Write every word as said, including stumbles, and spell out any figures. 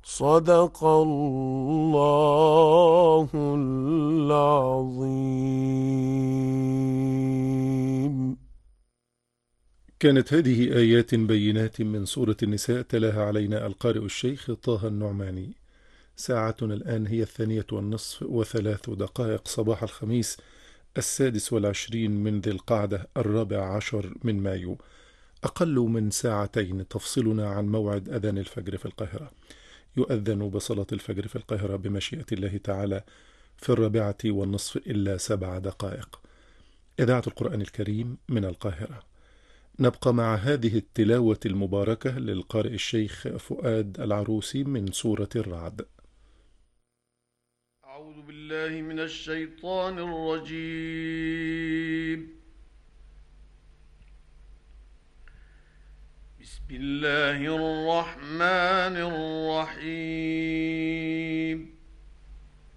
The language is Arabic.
صدق الله العظيم. كانت هذه آيات بينات من سورة النساء تلاها علينا القارئ الشيخ طه النعماني. ساعتنا الآن هي الثانية والنصف وثلاث دقائق صباح الخميس السادس والعشرين من ذي القعدة الرابع عشر من مايو. أقل من ساعتين تفصلنا عن موعد أذان الفجر في القاهرة. يؤذن بصلاة الفجر في القاهرة بمشيئة الله تعالى في الرابعة والنصف إلا سبع دقائق. إذاعة القرآن الكريم من القاهرة. نبقى مع هذه التلاوة المباركة للقارئ الشيخ فؤاد العروسي من سورة الرعد. أعوذ بالله من الشيطان الرجيم. بسم الله الرحمن الرحيم.